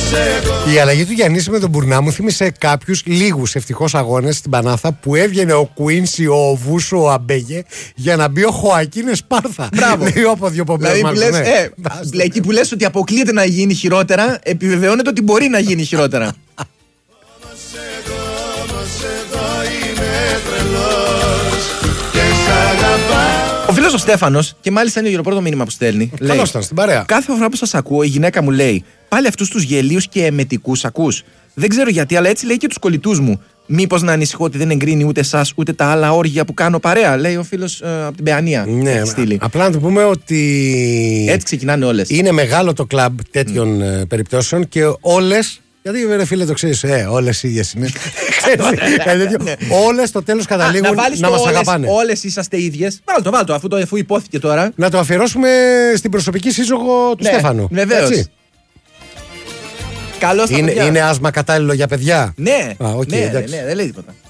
Η αλλαγή του Γιαννίση με τον Μπουρνά μου θύμισε κάποιους λίγους ευτυχώς αγώνες στην Πανάθα που έβγαινε ο Κουίνσι, ο Βούσο, ο Αμπέγε για να μπει ο Χωακίνε Σπάρθα. Μπράβο. Λέει ο αποδιοπομπέος. Εκεί που λες ότι αποκλείεται να γίνει χειρότερα, επιβεβαιώνεται ότι μπορεί να γίνει χειρότερα. Ο φίλος ο Στέφανος, και μάλιστα είναι το πρώτο μήνυμα που στέλνει. Καλώς ήταν στην παρέα. Κάθε φορά που σας ακούω, η γυναίκα μου λέει: πάλι αυτούς τους γελίους και εμετικούς ακούς. Δεν ξέρω γιατί, αλλά έτσι λέει και τους κολλητούς μου. Μήπως να ανησυχώ ότι δεν εγκρίνει ούτε εσάς ούτε τα άλλα όργια που κάνω παρέα, λέει ο φίλος από την Παιανία. Ναι, απλά να του πούμε ότι. Έτσι ξεκινάνε όλες. Είναι μεγάλο το κλαμπ τέτοιων περιπτώσεων και όλες. Γιατί ρε φίλε το ξέρεις, όλες οι ίδιες είναι. Όλες στο τέλος καταλήγουν να μας αγαπάνε. Όλες είσαστε ίδιες. Βάλτο, αφού υπόθηκε τώρα. Να το αφιερώσουμε στην προσωπική σύζυγο του Στέφανου. Βεβαίως. Είναι άσμα κατάλληλο για παιδιά. Ναι, δεν λέει τίποτα.